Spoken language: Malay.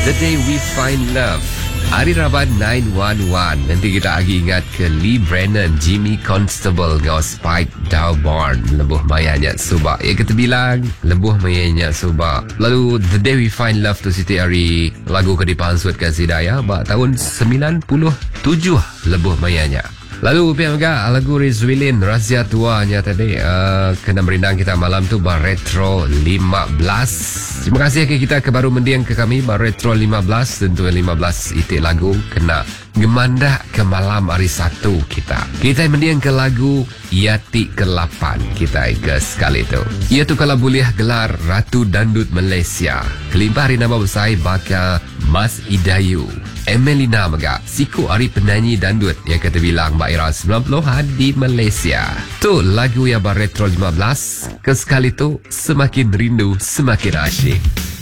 The Day We Find Love. Hari Rabat 911. Nanti kita lagi ingat ke Lee Brennan, Jimmy Constable dengan Spike Dawbarn. Lebuh mayanya subak. Ya kita bilang lebuh mayanya subak. Lalu The Day We Find Love tu Siti hari lagu kedipahan suat kasih daya ba tahun 97 lebuh mayanya. Lalu pihak juga lagu Rizwilin Razia Tuanya tadi kena merindang kita malam tu bar Retro 15. Terima kasih kita ke baru mendiang ke kami bar Retro 15. Tentu 15 itu lagu kena gemanda ke malam hari Sabtu kita. Kita mendiang ke lagu Yati ke-8 kita ke sekali tu. Ia tu kalau boleh gelar Ratu Dandut Malaysia. Kelimpah hari nama besar baka Mas Idayu. Emelina Mega, siku hari penyanyi dandut yang kata bilang era 90-an di Malaysia. Tu lagu yang bar Retro 15. Ke sekali tu semakin rindu semakin asyik.